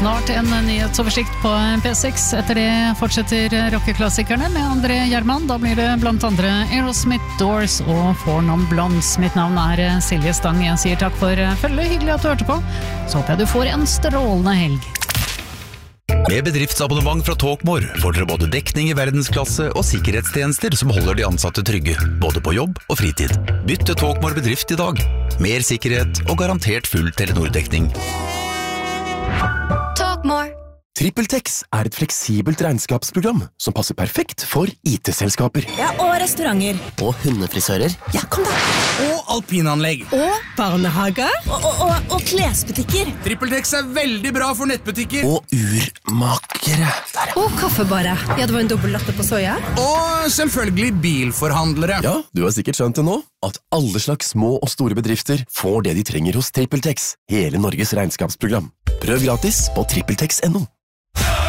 Snart en nyhetsoversikt på P6. Etter det fortsetter rockeklassikerne med André Gjerman. Da blir det blant andre Aerosmith, Doors og Four Non Blondes. Mitt navn Silje Stang. Jeg sier takk for følget. Hyggelig at du hørte på. Så håper jeg du får en strålende helg. Med bedriftsabonnement fra Talkmore får dere både dekning i verdensklasse og sikkerhetstjenester som holder de ansatte trygge, både på jobb og fritid. Bytt til Talkmore bedrift i dag. Mer sikkerhet og garantert full Telenor-dekning. Talkmore. TrippelTex et fleksibelt regnskapsprogram som passer perfekt for IT-selskaper. Ja, og restauranter. Og hundefrisører. Ja, kom da. Og alpinanlegg. Og barnehager. Og klesbutikker. TrippelTex veldig bra for nettbutikker. Og urmakere. Og kaffebare. Ja, det var en dobbelt latte på soja. Og selvfølgelig bilforhandlere. Ja, du har sikkert skjønt det nå, at alle slags små og store bedrifter får det de trenger hos TrippelTex. Hele Norges regnskapsprogram. Prøv gratis på TrippelTex.no.